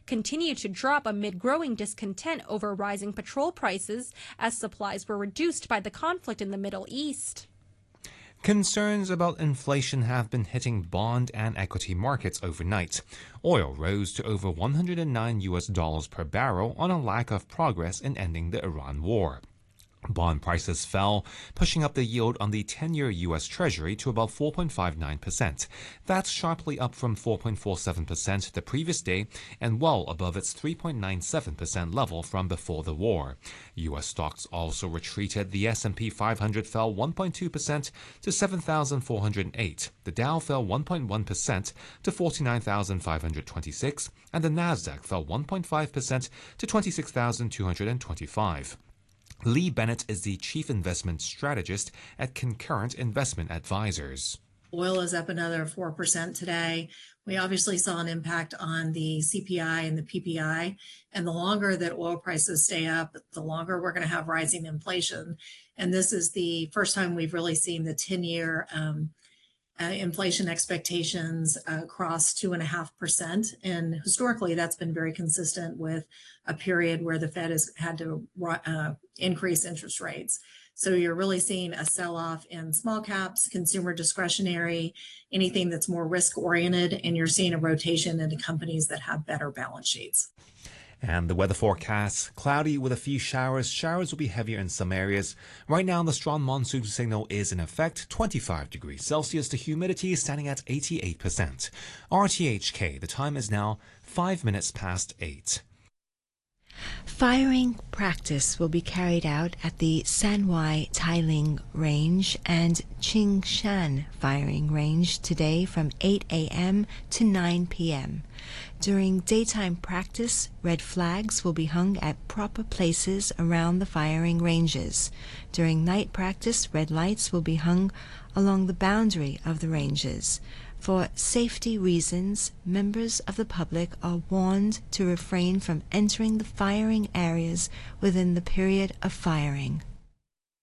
continued to drop amid growing discontent over rising petrol prices as supplies were reduced by the conflict in the Middle East. Concerns about inflation have been hitting bond and equity markets overnight. Oil rose to over $109 per barrel on a lack of progress in ending the Iran war. Bond prices fell, pushing up the yield on the 10-year U.S. Treasury to about 4.59%. That's sharply up from 4.47% the previous day and well above its 3.97% level from before the war. U.S. stocks also retreated. The S&P 500 fell 1.2% to 7,408. The Dow fell 1.1% to 49,526, and the Nasdaq fell 1.5% to 26,225. Lee Bennett is the chief investment strategist at Concurrent Investment Advisors. Oil is up another 4% today. We obviously saw an impact on the CPI and the PPI. And the longer that oil prices stay up, the longer we're going to have rising inflation. And this is the first time we've really seen the 10-year inflation expectations cross 2.5%. And historically, that's been very consistent with a period where the Fed has had to increase interest rates. So you're really seeing a sell-off in small caps, consumer discretionary, anything that's more risk-oriented, and you're seeing a rotation into companies that have better balance sheets. And the weather forecast, cloudy with a few showers. Showers will be heavier in some areas. Right now, the strong monsoon signal is in effect, 25 degrees Celsius. The humidity is standing at 88%. RTHK, the time is now 5 minutes past 8. Firing practice will be carried out at the Sanwai Tailing Range and Qingshan Firing Range today from 8 a.m. to 9 p.m. During daytime practice, red flags will be hung at proper places around the firing ranges. During night practice, red lights will be hung along the boundary of the ranges. For safety reasons, members of the public are warned to refrain from entering the firing areas within the period of firing.